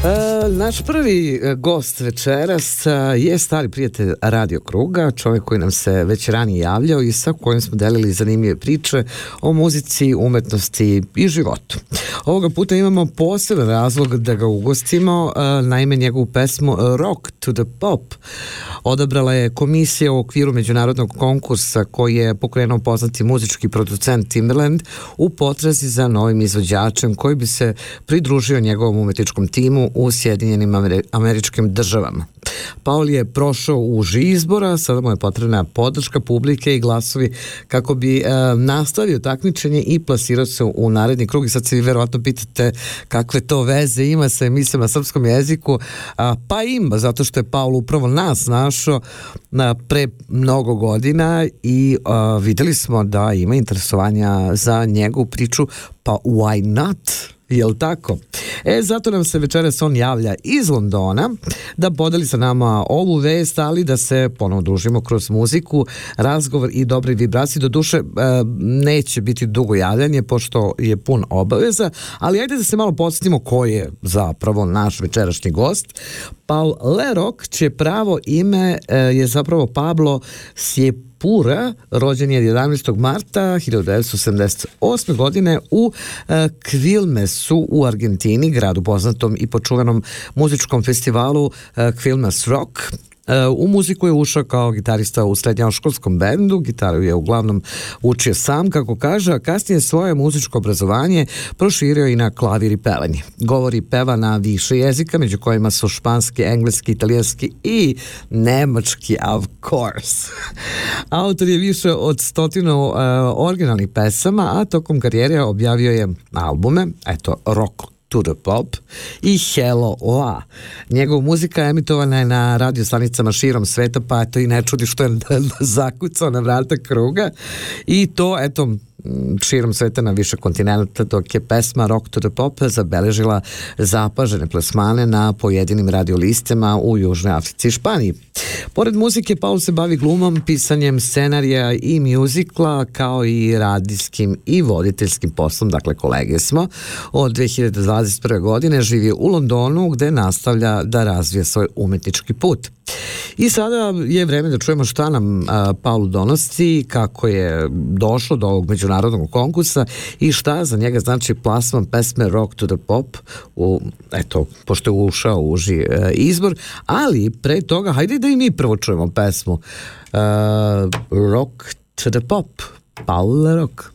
Naš prvi gost večeras je stari prijatelj Radio Kruga, čovjek koji nam se već ranije javljao i sa kojim smo delili zanimljive priče o muzici, umetnosti i životu. Ovoga puta imamo poseban razlog da ga ugostimo, naime njegovu pesmu Rock to the Pop odabrala je komisija u okviru međunarodnog konkursa koji je pokrenuo poznati muzički producent Timbaland u potrazi za novim izvođačem koji bi se pridružio njegovom umetničkom timu u Sjedinjenim Američkim Državama. Paul je prošao u uži izbora, sada mu je potrebna podrška publike i glasovi kako bi nastavio takmičenje i plasirao se u naredni krug. I sad se vi verovatno pitate kakve to veze ima sa emisijama na srpskom jeziku. Pa ima, zato što je Paul upravo nas našao pre mnogo godina i vidjeli smo da ima interesovanja za njegovu priču, pa why not? Jel tako? Zato nam se večeras on javlja iz Londona da podeli sa nama ovu vest, ali da se ponovo družimo kroz muziku, razgovor i dobre vibracije. Do duše neće biti dugo javljanje pošto je pun obaveza, ali ajde da se malo podsjetimo ko je zapravo naš večerašnji gost. Paul Leroc, čije pravo ime je zapravo Pablo Sciepura, rođen je 11. marta 1978. godine u Quilmesu u Argentini, gradu poznatom i počuvanom muzičkom festivalu Quilmes Rock. U muziku je ušao kao gitarista u srednjoškolskom bendu, gitaru je uglavnom učio sam, kako kaže, a kasnije svoje muzičko obrazovanje proširio i na klavir i pevanje. Govori i peva na više jezika, među kojima su španski, engleski, italijanski i nemački, of course. Autor je više od 100 originalnih pesama, a tokom karijere objavio je albume, Rock to the Pop i Hello La. Njegova muzika emitovana je na radio stanicama širom sveta, pa i ne čudi što je zakucao na vrata Kruga i to, širom sveta na više kontinenta, dok je pesma Rock to the Pop zabeležila zapažene plasmane na pojedinim radiolistima u Južnoj Africi i Španiji. Pored muzike, Paul se bavi glumom, pisanjem scenarija i mjuzikla, kao i radijskim i voditeljskim poslom, dakle kolege smo. Od 2021. godine živi u Londonu, gde nastavlja da razvija svoj umetnički put. I sada je vreme da čujemo šta nam Paul donosi, kako je došlo do ovog međunarodnog konkursa i šta za njega znači plasman pesme Rock to the Pop, pošto je ušao u uži izbor, ali pre toga, hajde da i mi prvo čujemo pesmu Rock to the Pop, Paul Leroc.